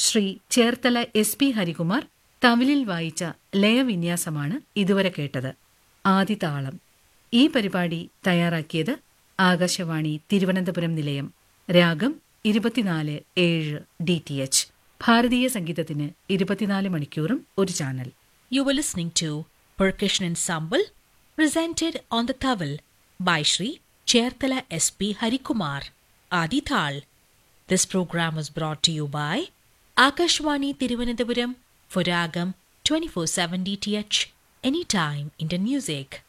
Shri Cherthala SP Harikumar തമിഴിൽ വായിച്ച ലയവിന്യാസമാണ് ഇതുവരെ കേട്ടത്. ആദിതാളം. ഈ പരിപാടി തയ്യാറാക്കിയത് ആകാശവാണി തിരുവനന്തപുരം നിലയം. രാഗം 24/7 DTH. ഭാരതീയ സംഗീതത്തിന് 24 മണിക്കൂറും ഒരു channel. You were listening to Percussion Ensemble presented on the tawil by Shri Cherthala SP Harikumar. Adi Thal. This program was brought to you by Akashwani Thiruvananthapuram for Ragam 24/7 DTH. Anytime Indian music.